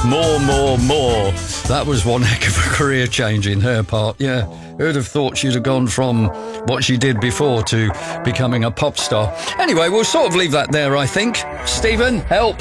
More. That was one heck of a career change in her part, yeah. Who'd have thought she'd have gone from what she did before to becoming a pop star? Anyway, we'll sort of leave that there, I think. Stephen, help.